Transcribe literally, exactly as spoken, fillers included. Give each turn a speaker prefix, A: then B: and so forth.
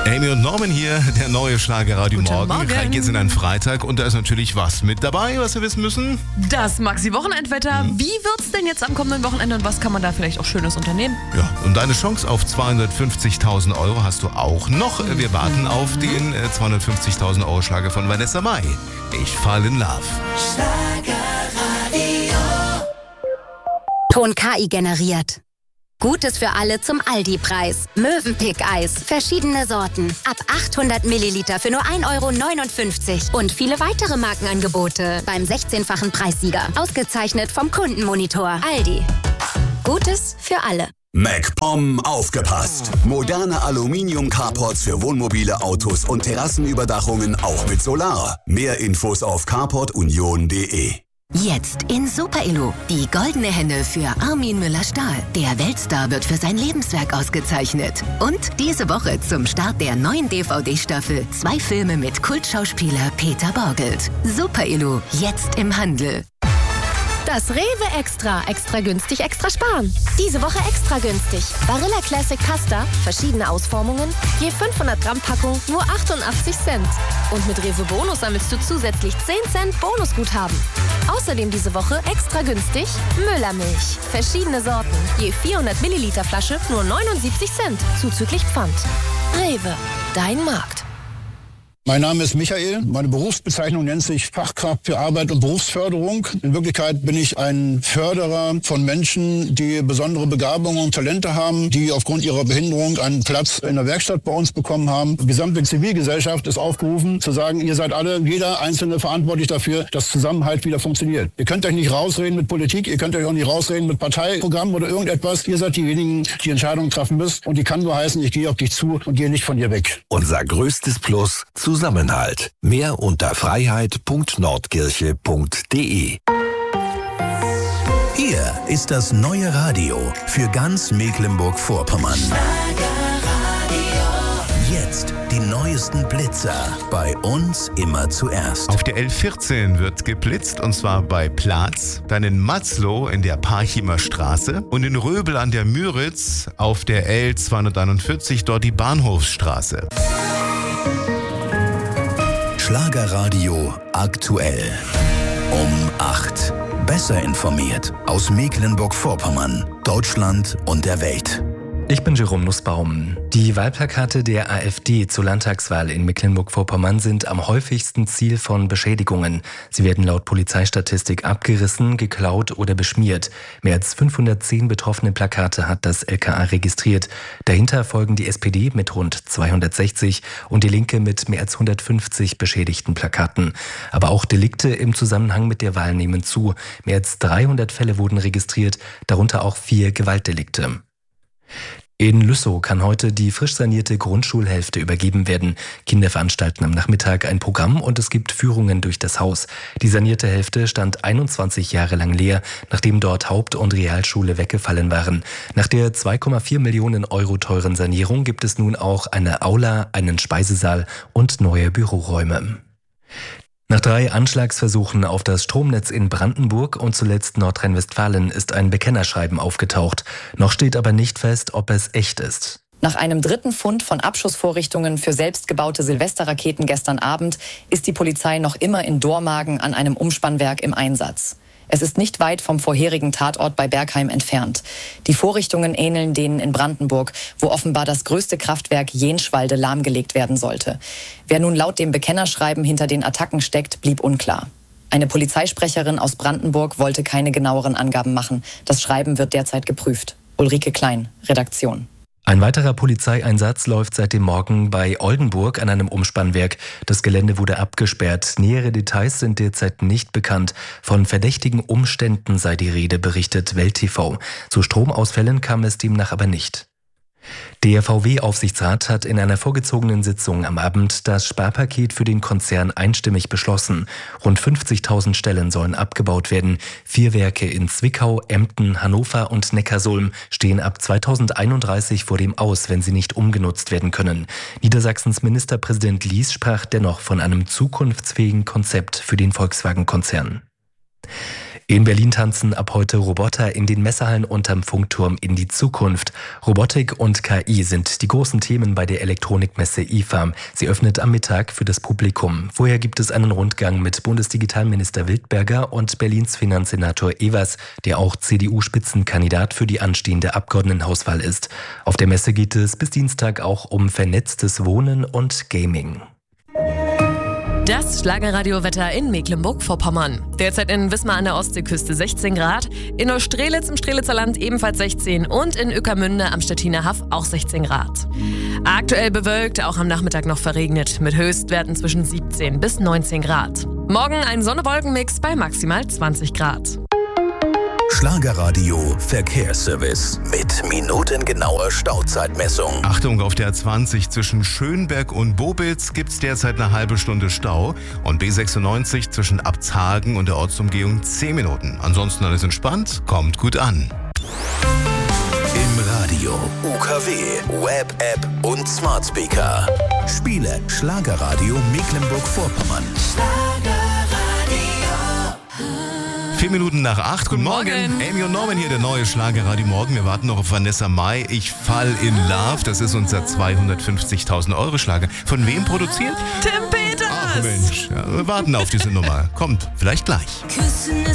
A: Amy und Norman hier, der neue Schlagerradio Morgen.
B: Morgen.
A: Rein geht's in einen Freitag und da ist natürlich was mit dabei, was wir wissen müssen.
B: Das Maxi-Wochenendwetter. Mhm. Wie wird's denn jetzt am kommenden Wochenende und was kann man da vielleicht auch Schönes unternehmen?
A: Ja, und deine Chance auf zweihundertfünfzigtausend Euro hast du auch noch. Wir warten auf den äh, zweihundertfünfzigtausend Euro Schlager von Vanessa Mai. Ich fall in love.
C: Schlagerradio. Ton K I generiert. Gutes für alle zum Aldi-Preis. Mövenpick-Eis. Verschiedene Sorten. Ab achthundert Milliliter für nur ein Euro neunundfünfzig. Und viele weitere Markenangebote beim sechzehnfachen Preissieger. Ausgezeichnet vom Kundenmonitor. Aldi. Gutes für alle.
D: MacPom aufgepasst. Moderne Aluminium-Carports für Wohnmobile, Autos und Terrassenüberdachungen auch mit Solar. Mehr Infos auf carport union punkt de.
E: Jetzt in Super Illu. Die goldene Henne für Armin Müller-Stahl. Der Weltstar wird für sein Lebenswerk ausgezeichnet. Und diese Woche zum Start der neuen D V D-Staffel zwei Filme mit Kultschauspieler Peter Borgelt. Super Illu, jetzt im Handel.
F: Das Rewe Extra. Extra günstig, extra sparen. Diese Woche extra günstig. Barilla Classic Pasta, verschiedene Ausformungen, je fünfhundert Gramm Packung, nur achtundachtzig Cent. Und mit Rewe Bonus sammelst du zusätzlich zehn Cent Bonusguthaben. Außerdem diese Woche extra günstig Müllermilch. Verschiedene Sorten, je vierhundert Milliliter Flasche, nur neunundsiebzig Cent, zuzüglich Pfand. Rewe, dein Markt.
G: Mein Name ist Michael. Meine Berufsbezeichnung nennt sich Fachkraft für Arbeit und Berufsförderung. In Wirklichkeit bin ich ein Förderer von Menschen, die besondere Begabungen und Talente haben, die aufgrund ihrer Behinderung einen Platz in der Werkstatt bei uns bekommen haben. Die gesamte Zivilgesellschaft ist aufgerufen, zu sagen, ihr seid alle, jeder Einzelne verantwortlich dafür, dass Zusammenhalt wieder funktioniert. Ihr könnt euch nicht rausreden mit Politik, ihr könnt euch auch nicht rausreden mit Parteiprogrammen oder irgendetwas. Ihr seid diejenigen, die Entscheidungen treffen müsst. Und die kann nur heißen, ich gehe auf dich zu und gehe nicht von dir weg.
H: Unser größtes Plus: Zusammenhalt. Mehr unter freiheit punkt nordkirche punkt de.
I: Hier ist das neue Radio für ganz Mecklenburg-Vorpommern. Jetzt die neuesten Blitzer. Bei uns immer zuerst.
A: Auf der L vierzehn wird geblitzt und zwar bei Platz, dann in Matzloh in der Parchimer Straße und in Röbel an der Müritz auf der L zweihunderteinundvierzig, dort die Bahnhofsstraße.
I: Schlagerradio aktuell. Um acht. Besser informiert aus Mecklenburg-Vorpommern, Deutschland und der Welt.
J: Ich bin Jerome Nussbaum. Die Wahlplakate der AfD zur Landtagswahl in Mecklenburg-Vorpommern sind am häufigsten Ziel von Beschädigungen. Sie werden laut Polizeistatistik abgerissen, geklaut oder beschmiert. Mehr als fünfhundertzehn betroffene Plakate hat das L K A registriert. Dahinter folgen die S P D mit rund zweihundertsechzig und die Linke mit mehr als hundertfünfzig beschädigten Plakaten. Aber auch Delikte im Zusammenhang mit der Wahl nehmen zu. Mehr als dreihundert Fälle wurden registriert, darunter auch vier Gewaltdelikte. In Lüssow kann heute die frisch sanierte Grundschulhälfte übergeben werden. Kinder veranstalten am Nachmittag ein Programm und es gibt Führungen durch das Haus. Die sanierte Hälfte stand einundzwanzig Jahre lang leer, nachdem dort Haupt- und Realschule weggefallen waren. Nach der zwei Komma vier Millionen Euro teuren Sanierung gibt es nun auch eine Aula, einen Speisesaal und neue Büroräume. Nach drei Anschlagsversuchen auf das Stromnetz in Brandenburg und zuletzt Nordrhein-Westfalen ist ein Bekennerschreiben aufgetaucht. Noch steht aber nicht fest, ob es echt ist.
K: Nach einem dritten Fund von Abschussvorrichtungen für selbstgebaute Silvesterraketen gestern Abend ist die Polizei noch immer in Dormagen an einem Umspannwerk im Einsatz. Es ist nicht weit vom vorherigen Tatort bei Bergheim entfernt. Die Vorrichtungen ähneln denen in Brandenburg, wo offenbar das größte Kraftwerk Jenschwalde lahmgelegt werden sollte. Wer nun laut dem Bekennerschreiben hinter den Attacken steckt, blieb unklar. Eine Polizeisprecherin aus Brandenburg wollte keine genaueren Angaben machen. Das Schreiben wird derzeit geprüft. Ulrike Klein, Redaktion.
J: Ein weiterer Polizeieinsatz läuft seit dem Morgen bei Oldenburg an einem Umspannwerk. Das Gelände wurde abgesperrt. Nähere Details sind derzeit nicht bekannt. Von verdächtigen Umständen sei die Rede, berichtet Welt T V. Zu Stromausfällen kam es demnach aber nicht. Der V W-Aufsichtsrat hat in einer vorgezogenen Sitzung am Abend das Sparpaket für den Konzern einstimmig beschlossen. Rund fünfzigtausend Stellen sollen abgebaut werden. Vier Werke in Zwickau, Emden, Hannover und Neckarsulm stehen ab zweitausendeinunddreißig vor dem Aus, wenn sie nicht umgenutzt werden können. Niedersachsens Ministerpräsident Lies sprach dennoch von einem zukunftsfähigen Konzept für den Volkswagen-Konzern. In Berlin tanzen ab heute Roboter in den Messehallen unterm Funkturm in die Zukunft. Robotik und K I sind die großen Themen bei der Elektronikmesse I F A M. Sie öffnet am Mittag für das Publikum. Vorher gibt es einen Rundgang mit Bundesdigitalminister Wildberger und Berlins Finanzsenator Evers, der auch C D U-Spitzenkandidat für die anstehende Abgeordnetenhauswahl ist. Auf der Messe geht es bis Dienstag auch um vernetztes Wohnen und Gaming.
B: Das Schlagerradiowetter in Mecklenburg-Vorpommern. Derzeit in Wismar an der Ostseeküste sechzehn Grad, in Neustrelitz im Strelitzer Land ebenfalls sechzehn und in Ueckermünde am Stettiner Haff auch sechzehn Grad. Aktuell bewölkt, auch am Nachmittag noch verregnet, mit Höchstwerten zwischen siebzehn bis neunzehn Grad. Morgen ein Sonne-Wolken-Mix bei maximal zwanzig Grad.
I: Schlagerradio Verkehrsservice mit minutengenauer Stauzeitmessung.
A: Achtung, auf der A zwanzig zwischen Schönberg und Bobitz gibt's derzeit eine halbe Stunde Stau und B sechsundneunzig zwischen Abtshagen und der Ortsumgehung zehn Minuten. Ansonsten alles entspannt, kommt gut an.
I: Im Radio, U K W, Web-App und Smart Speaker. Spiele Schlagerradio Mecklenburg-Vorpommern.
A: Vier Minuten nach acht. Guten Morgen.
B: Morgen.
A: Amy und Norman hier, der neue Schlagerradio Morgen. Wir warten noch auf Vanessa Mai. Ich fall in love. Das ist unser zweihundertfünfzigtausend Euro Schlager. Von wem produziert?
B: Tim Peters!
A: Ach Mensch, ja, wir warten auf diese Nummer. Kommt, vielleicht gleich.
L: Küssen